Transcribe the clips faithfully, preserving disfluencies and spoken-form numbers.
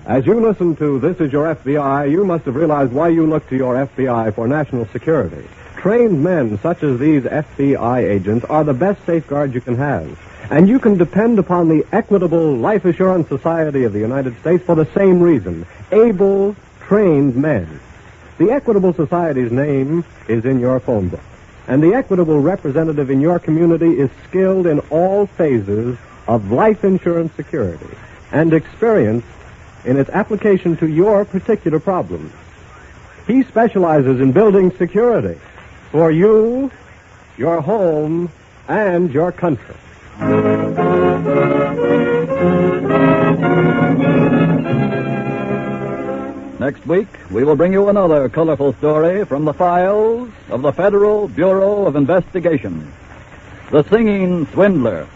As you listen to This Is Your F B I, you must have realized why you look to your F B I for national security. Trained men such as these F B I agents are the best safeguard you can have. And you can depend upon the Equitable Life Assurance Society of the United States for the same reason. Able, trained men. The Equitable Society's name is in your phone book. And the Equitable representative in your community is skilled in all phases of life insurance security and experienced in its application to your particular problems. He specializes in building security for you, your home, and your country. Next week, we will bring you another colorful story from the files of the Federal Bureau of Investigation. The Singing Swindler.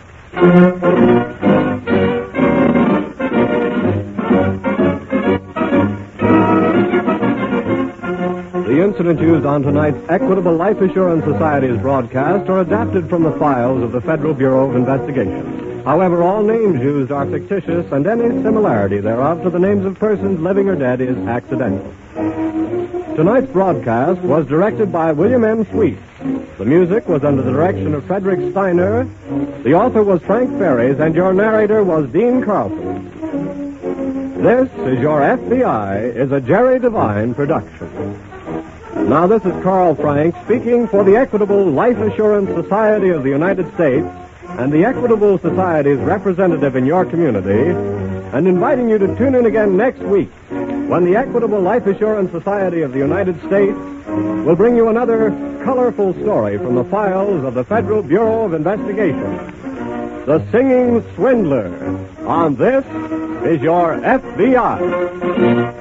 The incidents used on tonight's Equitable Life Assurance Society's broadcast are adapted from the files of the Federal Bureau of Investigation. However, all names used are fictitious, and any similarity thereof to the names of persons living or dead is accidental. Tonight's broadcast was directed by William M. Sweet. The music was under the direction of Frederick Steiner. The author was Frank Ferries, and your narrator was Dean Carlson. This Is Your F B I is a Jerry Devine production. Now, this is Carl Frank speaking for the Equitable Life Assurance Society of the United States and the Equitable Society's representative in your community, and inviting you to tune in again next week when the Equitable Life Assurance Society of the United States will bring you another colorful story from the files of the Federal Bureau of Investigation. The Singing Swindler. On This Is Your F B I.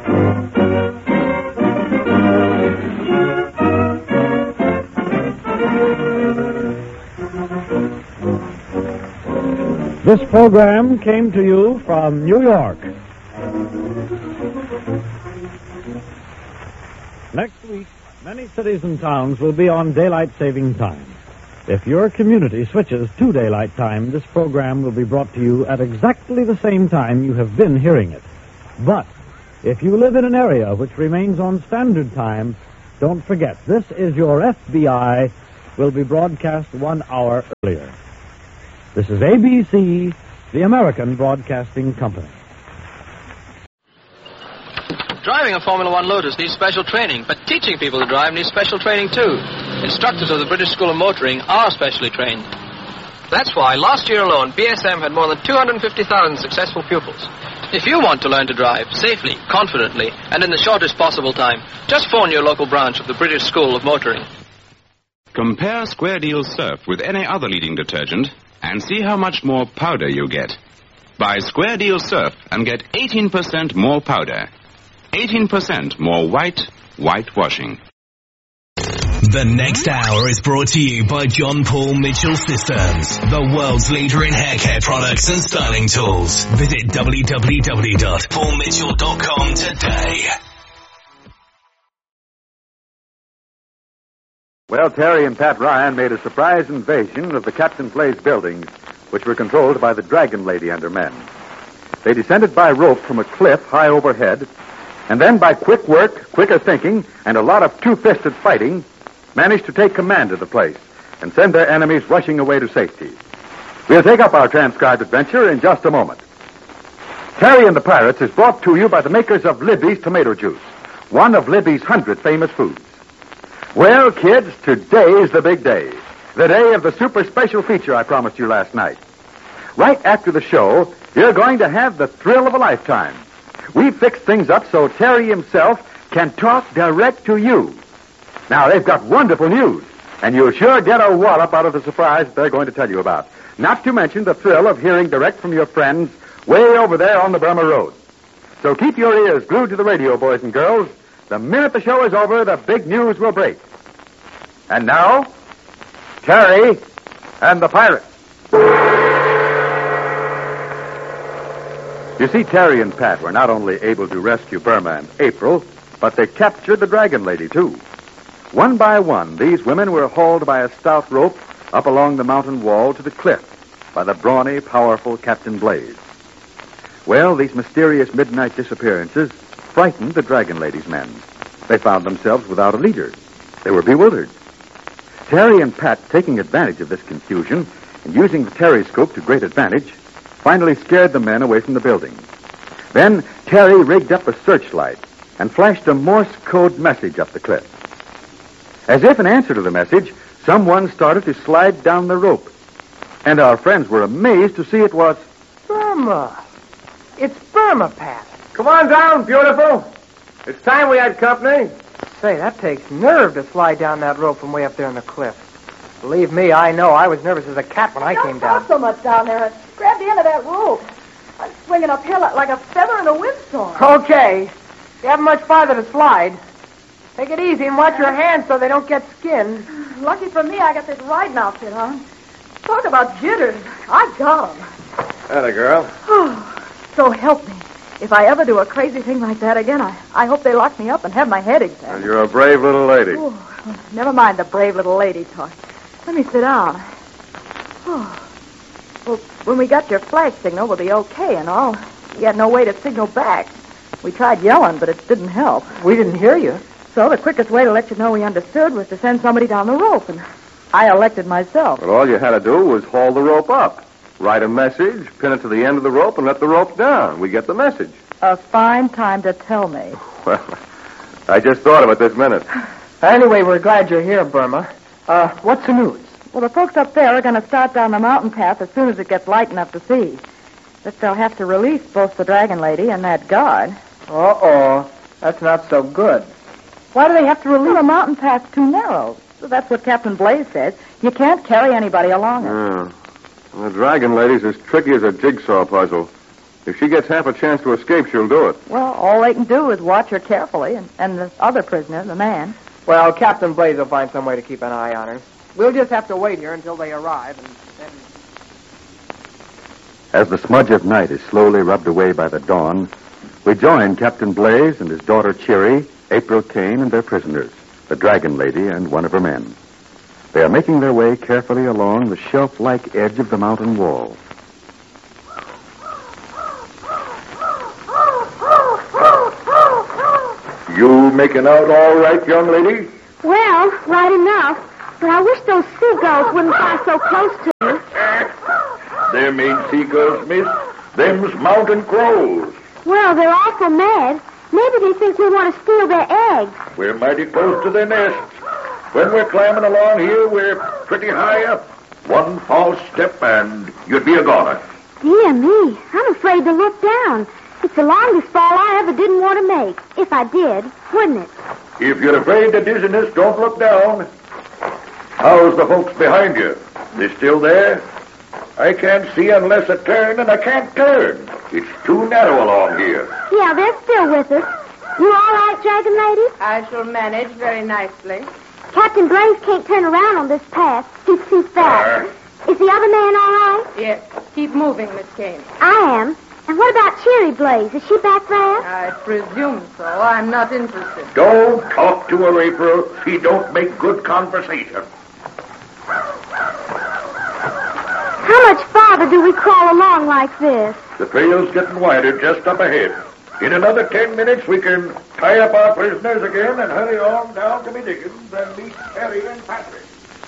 This program came to you from New York. Next week, many cities and towns will be on daylight saving time. If your community switches to daylight time, this program will be brought to you at exactly the same time you have been hearing it. But if you live in an area which remains on standard time, don't forget, This Is Your F B I will be broadcast one hour earlier. This is A B C, the American Broadcasting Company. Driving a Formula One Lotus needs special training, but teaching people to drive needs special training too. Instructors of the British School of Motoring are specially trained. That's why last year alone, B S M had more than two hundred fifty thousand successful pupils. If you want to learn to drive safely, confidently, and in the shortest possible time, just phone your local branch of the British School of Motoring. Compare Square Deal Surf with any other leading detergent and see how much more powder you get. Buy Square Deal Surf and get eighteen percent more powder. eighteen percent more white, whitewashing. The next hour is brought to you by John Paul Mitchell Systems, the world's leader in hair care products and styling tools. Visit w w w dot paul mitchell dot com today. Well, Terry and Pat Ryan made a surprise invasion of the Captain Place buildings, which were controlled by the Dragon Lady and her men. They descended by rope from a cliff high overhead, and then by quick work, quicker thinking, and a lot of two-fisted fighting, managed to take command of the place and send their enemies rushing away to safety. We'll take up our transcribed adventure in just a moment. Terry and the Pirates is brought to you by the makers of Libby's tomato juice, one of Libby's hundred famous foods. Well, kids, today's the big day. The day of the super special feature I promised you last night. Right after the show, you're going to have the thrill of a lifetime. We've fixed things up so Terry himself can talk direct to you. Now, they've got wonderful news, and you'll sure get a wallop out of the surprise they're going to tell you about. Not to mention the thrill of hearing direct from your friends way over there on the Burma Road. So keep your ears glued to the radio, boys and girls. The minute the show is over, the big news will break. And now, Terry and the Pirates. You see, Terry and Pat were not only able to rescue Burma and April, but they captured the Dragon Lady, too. One by one, these women were hauled by a stout rope up along the mountain wall to the cliff by the brawny, powerful Captain Blaze. Well, these mysterious midnight disappearances frightened the Dragon Lady's men. They found themselves without a leader. They were bewildered. Terry and Pat, taking advantage of this confusion and using the Terryscope to great advantage, finally scared the men away from the building. Then Terry rigged up a searchlight and flashed a Morse code message up the cliff. As if in answer to the message, someone started to slide down the rope. And our friends were amazed to see it was... Burma. It's Burma, Pat. Come on down, beautiful. It's time we had company. Say, that takes nerve to slide down that rope from way up there on the cliff. Believe me, I know. I was nervous as a cat when I Don't came down. talk so much down there. And grab the end of that rope. I'm swinging uphill like a feather in a windstorm. Okay. You haven't much farther to slide. Take it easy and watch your hands so they don't get skinned. Lucky for me, I got this riding outfit on. Talk about jitters. I got 'em. Atta girl. Oh, so help me. If I ever do a crazy thing like that again, I, I hope they lock me up and have my head examined. Well, you're a brave little lady. Oh, never mind the brave little lady talk. Let me sit down. Oh. Well, when we got your flag signal, we'll be okay and all. We had no way to signal back. We tried yelling, but it didn't help. We didn't hear you. So the quickest way to let you know we understood was to send somebody down the rope, and I elected myself. Well, all you had to do was haul the rope up. Write a message, pin it to the end of the rope, and let the rope down. We get the message. A fine time to tell me. Well, I just thought of it this minute. Anyway, we're glad you're here, Burma. Uh, what's the news? Well, the folks up there are going to start down the mountain path as soon as it gets light enough to see. But they'll have to release both the Dragon Lady and that guard. Uh-oh. That's not so good. Why do they have to release? Well, the mountain path's too narrow. So that's what Captain Blaze says. You can't carry anybody along it. Yeah. Well, the Dragon Lady's as tricky as a jigsaw puzzle. If she gets half a chance to escape, she'll do it. Well, all they can do is watch her carefully, and, and the other prisoner, the man. Well, Captain Blaze will find some way to keep an eye on her. We'll just have to wait here until they arrive, and then... As the smudge of night is slowly rubbed away by the dawn, we join Captain Blaze and his daughter Cheery, April Kane, and their prisoners, the Dragon Lady and one of her men. They are making their way carefully along the shelf-like edge of the mountain wall. You making out all right, young lady? Well, right enough. But I wish those seagulls wouldn't fly so close to me. Them ain't seagulls, miss. Them's mountain crows. Well, they're awful mad. Maybe they think we want to steal their eggs. We're mighty close to their nests. When we're climbing along here, we're pretty high up. One false step and you'd be a goner. Dear me, I'm afraid to look down. It's the longest fall I ever didn't want to make. If I did, wouldn't it? If you're afraid of dizziness, don't look down. How's the folks behind you? They still there? I can't see unless I turn, and I can't turn. It's too narrow along here. Yeah, they're still with us. You all right, Dragon Lady? I shall manage very nicely. Captain Blaze can't turn around on this path. He's too fast. Uh, Is the other man all right? Yes. Keep moving, Miss Kane. I am. And what about Cheery Blaze? Is she back there? I presume so. I'm not interested. Don't talk to her, April. She don't make good conversation. How much farther do we crawl along like this? The trail's getting wider just up ahead. In another ten minutes, we can tie up our prisoners again and hurry on down to Dickens and meet Terry and Patrick.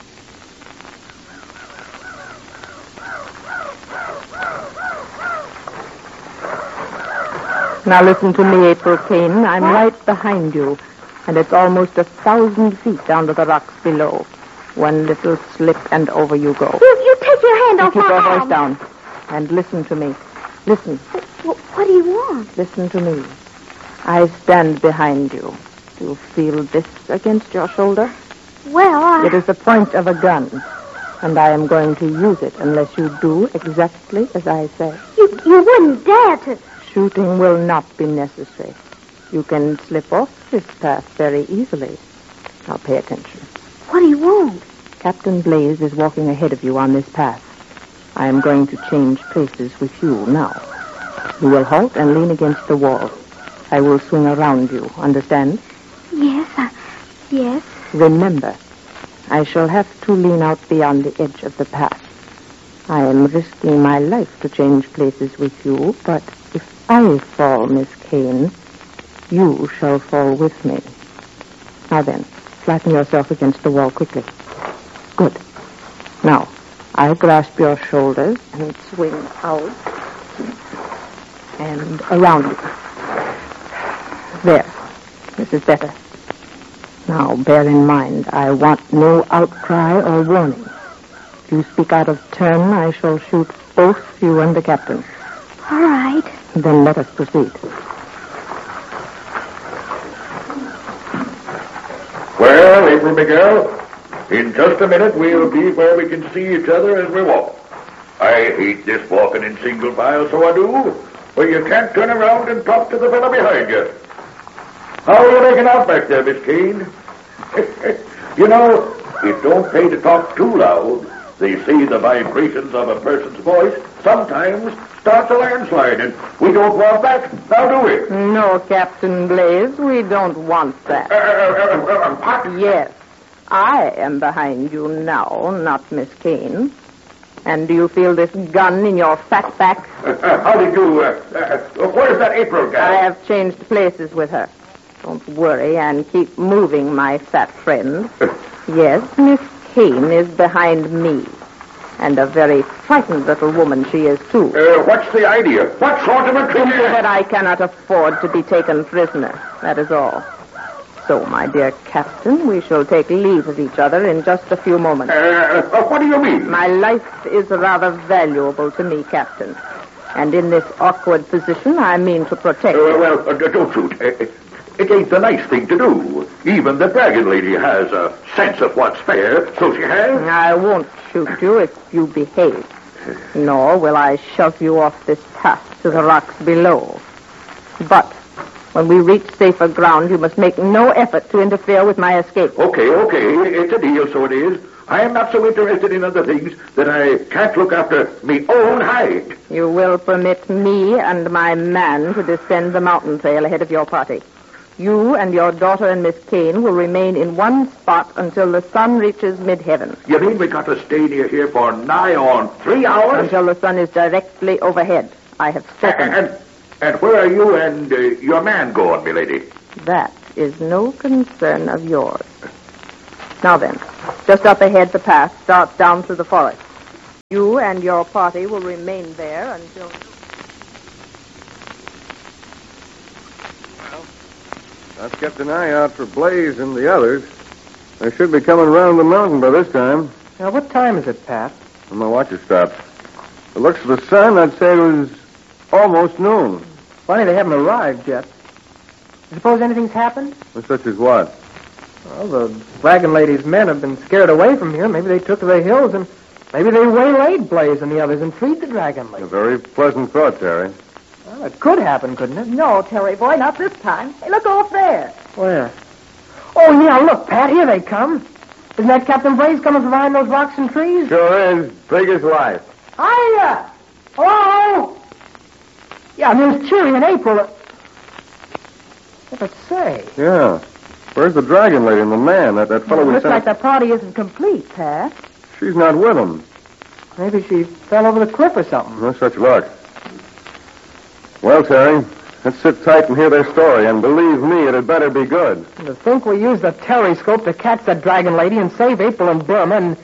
Now listen to me, April Kane. I'm what? right behind you, and it's almost a thousand feet down to the rocks below. One little slip and over you go. You, you take your hand off my arm. Keep your voice down and listen to me. Listen. What, what do you want? Listen to me. I stand behind you. Do you feel this against your shoulder? Well, I... It is the point of a gun, and I am going to use it unless you do exactly as I say. You, you wouldn't dare to... Shooting will not be necessary. You can slip off this path very easily. Now pay attention. What do you want? Captain Blaze is walking ahead of you on this path. I am going to change places with you now. You will halt and lean against the wall. I will swing around you. Understand? Yes, uh, yes. Remember, I shall have to lean out beyond the edge of the path. I am risking my life to change places with you, but if I fall, Miss Kane, you shall fall with me. Now then, flatten yourself against the wall quickly. Good. Now, I grasp your shoulders and swing out and around you. There. This is better. Now, bear in mind, I want no outcry or warning. If you speak out of turn, I shall shoot both you and the captain. All right. Then let us proceed. Well, April Miguel, in just a minute we'll be where we can see each other as we walk. I hate this walking in single file, so I do, where you can't turn around and talk to the fellow behind you. How are you making out back there, Miss Kane? You know, it don't pay to talk too loud. They say the vibrations of a person's voice sometimes starts a landslide, and we don't want that, now do we? No, Captain Blaze, we don't want that. Uh, uh, uh, uh, uh, yes, I am behind you now, not Miss Kane. And do you feel this gun in your fat back? Uh, uh, how did you, uh, uh, where's that April gal? I have changed places with her. Don't worry and keep moving, my fat friend. Yes, Miss Kane is behind me. And a very frightened little woman she is, too. Uh, what's the idea? What sort of a creature? Simply that I cannot afford to be taken prisoner. That is all. So, my dear Captain, we shall take leave of each other in just a few moments. Uh, uh, what do you mean? My life is rather valuable to me, Captain. And in this awkward position, I mean to protect uh, it. Well, uh, don't shoot. Uh, it ain't the nice thing to do. Even the Dragon Lady has a sense of what's fair, so she has. I won't shoot you if you behave. Nor will I shove you off this path to the rocks below. But when we reach safer ground, you must make no effort to interfere with my escape. Okay, okay. It's a deal, so it is. I am not so interested in other things that I can't look after me own hide. You will permit me and my man to descend the mountain trail ahead of your party. You and your daughter and Miss Kane will remain in one spot until the sun reaches mid-heaven. You mean we got to stay near here for nigh on three hours? Until the sun is directly overhead. I have spoken. And, and, and where are you and uh, your man going, milady? That is no concern of yours. Now then, just up ahead the path starts down through the forest. You and your party will remain there until... I've kept an eye out for Blaze and the others. They should be coming around the mountain by this time. Now, what time is it, Pat? When my watch has stopped. The looks of the sun, I'd say it was almost noon. Funny they haven't arrived yet. You suppose anything's happened? Well, such as what? Well, the Dragon Lady's men have been scared away from here. Maybe they took to the hills, and maybe they waylaid Blaze and the others and freed the Dragon Lady. A very pleasant thought, Terry. Well, it could happen, couldn't it? No, Terry boy, not this time. Hey, look off there. Where? Oh, yeah, look, Pat, here they come. Isn't that Captain Blaze coming from behind those rocks and trees? Sure is. Big as life. Hiya! Hello? Yeah, and there's Cheery and April. What's it say? Yeah. Where's the Dragon Lady and the man? That, that fellow Well, we looks sent... like the party isn't complete, Pat. She's not with them. Maybe she fell over the cliff or something. No such luck. Well, Terry, let's sit tight and hear their story, and believe me, it had better be good. And to think we used the Terryscope to catch the Dragon Lady and save April and Burma, and...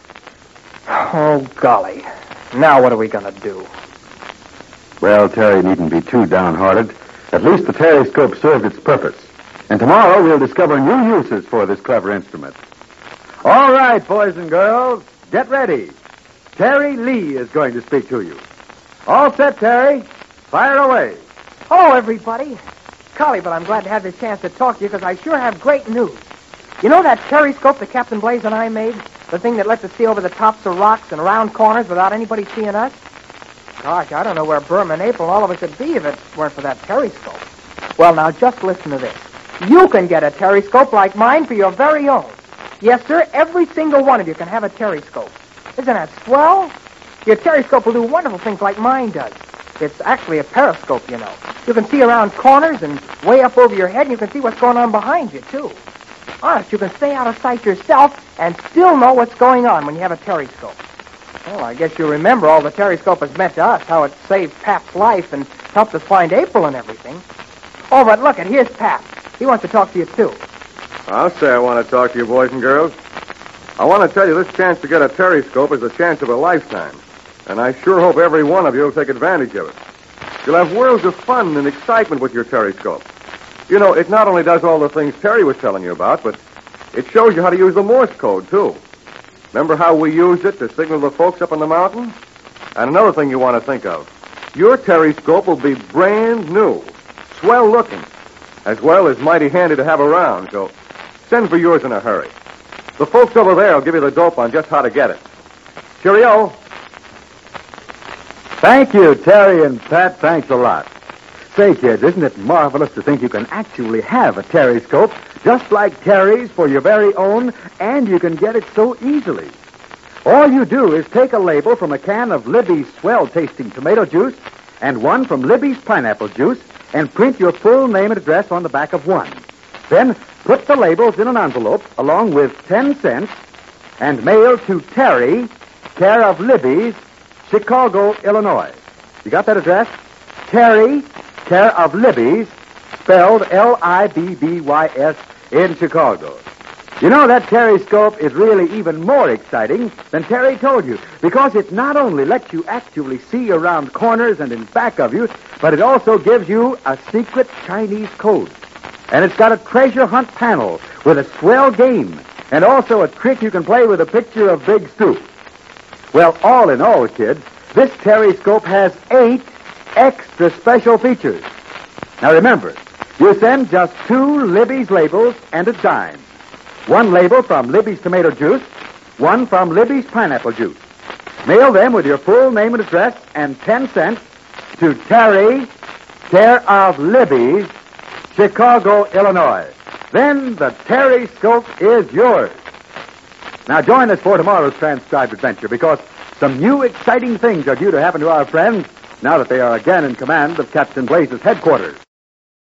Oh, golly. Now what are we going to do? Well, Terry needn't be too downhearted. At least the Terryscope served its purpose. And tomorrow we'll discover new uses for this clever instrument. All right, boys and girls, get ready. Terry Lee is going to speak to you. All set, Terry? Fire away. Hello, everybody. Golly, but I'm glad to have this chance to talk to you because I sure have great news. You know that Terryscope that Captain Blaze and I made? The thing that lets us see over the tops of rocks and around corners without anybody seeing us? Gosh, I don't know where Burma and April and all of us would be if it weren't for that Terryscope. Well, now, just listen to this. You can get a Terryscope like mine for your very own. Yes, sir, every single one of you can have a Terryscope. Isn't that swell? Your Terryscope will do wonderful things like mine does. It's actually a periscope, you know. You can see around corners and way up over your head, and you can see what's going on behind you, too. Honest, you can stay out of sight yourself and still know what's going on when you have a Terryscope. Well, I guess you remember all the Terryscope has meant to us, how it saved Pap's life and helped us find April and everything. Oh, but look, it here's Pap. He wants to talk to you, too. I'll say I want to talk to you, boys and girls. I want to tell you this chance to get a Terryscope is a chance of a lifetime. And I sure hope every one of you will take advantage of it. You'll have worlds of fun and excitement with your Terryscope. You know, it not only does all the things Terry was telling you about, but it shows you how to use the Morse code, too. Remember how we used it to signal the folks up on the mountain? And another thing you want to think of. Your Terryscope will be brand new, swell looking, as well as mighty handy to have around, so send for yours in a hurry. The folks over there will give you the dope on just how to get it. Cheerio. Thank you, Terry and Pat. Thanks a lot. Say, kids, isn't it marvelous to think you can actually have a Terryscope just like Terry's for your very own, and you can get it so easily? All you do is take a label from a can of Libby's swell-tasting tomato juice and one from Libby's pineapple juice and print your full name and address on the back of one. Then put the labels in an envelope along with ten cents and mail to Terry, care of Libby's, Chicago, Illinois. You got that address? Terry, care of Libby's, spelled L I B B Y S, in Chicago. You know, that Terryscope is really even more exciting than Terry told you, because it not only lets you actually see around corners and in back of you, but it also gives you a secret Chinese code. And it's got a treasure hunt panel with a swell game, and also a trick you can play with a picture of Big Stoop. Well, all in all, kids, this Terryscope has eight extra special features. Now remember, you send just two Libby's labels and a dime. One label from Libby's tomato juice, one from Libby's pineapple juice. Mail them with your full name and address and ten cents to Terry, care of Libby's, Chicago, Illinois. Then the Terryscope is yours. Now join us for tomorrow's transcribed adventure, because some new exciting things are due to happen to our friends now that they are again in command of Captain Blaze's headquarters.